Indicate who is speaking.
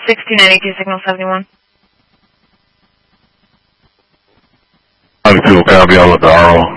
Speaker 1: 6292, signal 71.
Speaker 2: 92, okay, I'll be out with the RO.